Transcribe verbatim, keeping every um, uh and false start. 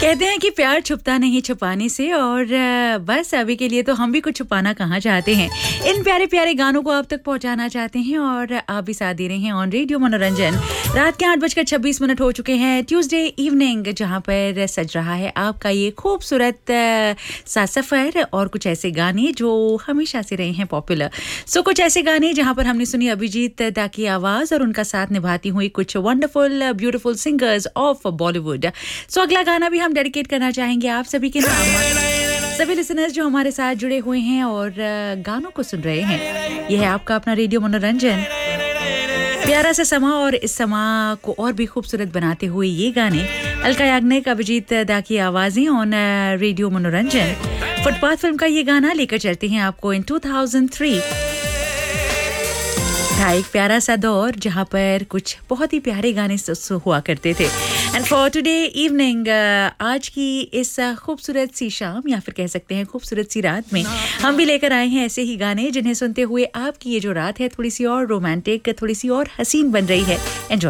कहते हैं कि प्यार छुपता नहीं छुपाने से, और बस अभी के लिए तो हम भी कुछ छुपाना कहाँ चाहते हैं। इन प्यारे प्यारे गानों को आप तक पहुंचाना चाहते हैं और आप भी साथ दे रहे हैं ऑन रेडियो मनोरंजन। रात के आठ बजकर छब्बीस मिनट हो चुके हैं, ट्यूसडे इवनिंग, जहां पर सज रहा है आपका ये खूबसूरत सा सफर, और कुछ ऐसे गाने जो हमेशा से रहे हैं पॉपुलर। सो कुछ ऐसे गाने जहां पर हमने सुनी अभिजीत दा की आवाज और उनका साथ निभाती हुई कुछ wonderful beautiful singers of Bollywood. सो अगला गाना भी हम डेडिकेट करना चाहेंगे आप सभी के नाम, सभी लिसनर्स जो हमारे साथ जुड़े हुए हैं और गानों को सुन रहे हैं। यह है आपका अपना रेडियो मनोरंजन, प्यारा सा समा, और इस समा को और भी खूबसूरत बनाते हुए ये गाने अलका याग्निक, अभिजीत दा की आवाजें ऑन रेडियो मनोरंजन। फुटपाथ फिल्म का ये गाना लेकर चलते हैं आपको इन दो हज़ार तीन था, एक प्यारा सा दौर जहां पर कुछ बहुत ही प्यारे गाने हुआ करते थे। एंड फॉर टुडे इवनिंग, आज की इस खूबसूरत सी शाम, या फिर कह सकते हैं खूबसूरत सी रात में, हम भी लेकर आए हैं ऐसे ही गाने जिन्हें सुनते हुए आपकी ये जो रात है थोड़ी सी और रोमांटिक, थोड़ी सी और हसीन बन रही है। एंजॉय।